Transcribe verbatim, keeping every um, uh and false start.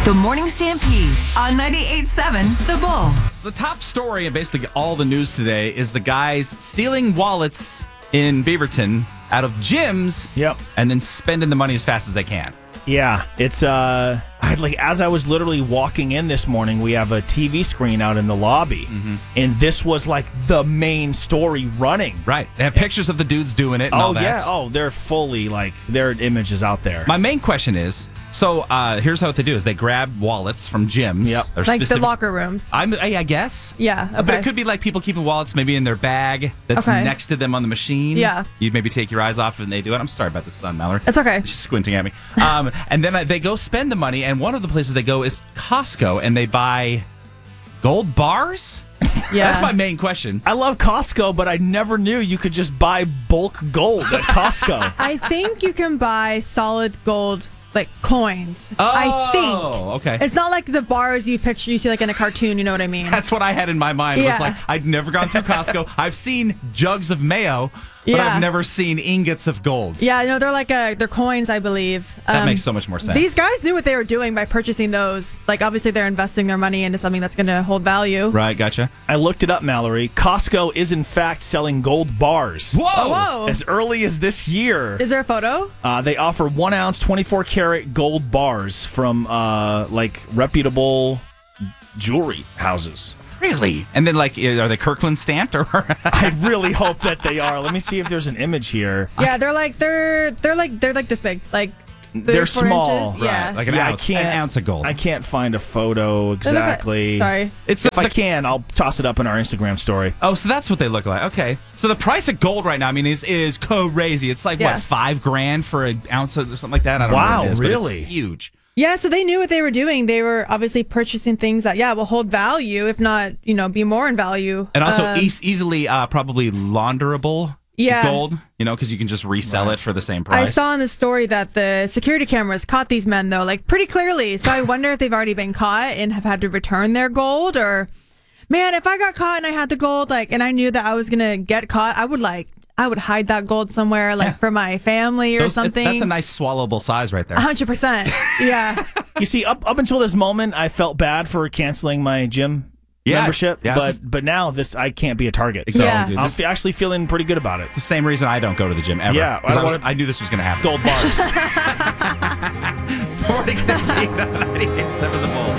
The Morning Stampede on ninety-eight point seven The Bull. So the top story and basically all the news today is the guys stealing wallets in Beaverton out of gyms. Yep. And then spending the money as fast as they can. Yeah, it's uh, I, like as I was literally walking in this morning, we have a T V screen out in the lobby, mm-hmm. and this was like the main story running. Right. They have pictures of the dudes doing it and oh all that. yeah, oh they're fully like their images out there. My main question is, so uh, here's how what they do is they grab wallets from gyms. Yep. They're Like specific- the locker rooms. I'm, I, I guess. Yeah, But okay. it could be like people keeping wallets maybe in their bag that's Okay. next to them on the machine. Yeah. You'd maybe take your eyes off and they do it. I'm sorry about the sun, Mallory. It's okay. She's squinting at me. Um, and then uh, they go spend the money, and one of the places they go is Costco, and they buy gold bars? Yeah. That's my main question. I love Costco, but I never knew you could just buy bulk gold at Costco. I think you can buy solid gold like coins. I think. Oh, okay. It's not like the bars you picture you see like in a cartoon, you know what I mean? That's what I had in my mind. It was Yeah. like, I'd never gone through Costco. I've seen jugs of mayo, but Yeah. I've never seen ingots of gold. Yeah, no, they're like uh, they're coins, I believe. That Um, makes so much more sense. These guys knew what they were doing by purchasing those. Like, obviously, they're investing their money into something that's going to hold value. Right, gotcha. I looked it up, Mallory. Costco is in fact selling gold bars. Whoa! Oh, whoa. As early as this year, Is there a photo? uh, they offer one ounce, twenty-four karat gold bars from uh, like reputable jewelry houses. Really? And then, like, are they Kirkland stamped or? I really hope that they are. Let me see if there's an image here. Yeah, they're like they're they're like they're like this big, like three They're or four small. inches. Right, Yeah, like an Yeah, I ounce, can't- an ounce of gold. I can't find a photo They look like- exactly. Sorry. It's If the, I the- can, I'll toss it up in our Instagram story. Oh, so that's what they look like. Okay. So the price of gold right now, I mean, is is crazy. It's like Yeah. what, five grand for an ounce of, or something like that. I don't know. Wow, what it is, but it's really? huge. Yeah, so they knew what they were doing. They were obviously purchasing things that, yeah, will hold value, if not, you know, be more in value. And also Um, e- easily, uh, probably launderable. Yeah. Gold, you know, because you can just resell it for the same price. I saw in the story that the security cameras caught these men, though, like pretty clearly. So I wonder if they've already been caught and have had to return their gold, or, man, if I got caught and I had the gold, like, and I knew that I was gonna get caught, I would like, I would hide that gold somewhere, like Yeah. for my family or Those- something. That's a nice swallowable size right there. A hundred percent. Yeah. You see, up up until this moment, I felt bad for canceling my gym Yeah, membership, yeah, but it's just- but now this I can't be a target. So Yeah. dude, I'm this- f- actually feeling pretty good about it. It's the same reason I don't go to the gym ever. Yeah, 'Cause I I, don't was- wanna- I knew this was going to happen. Gold bars. It's the morning stampede on ninety-eight point seven The Bull.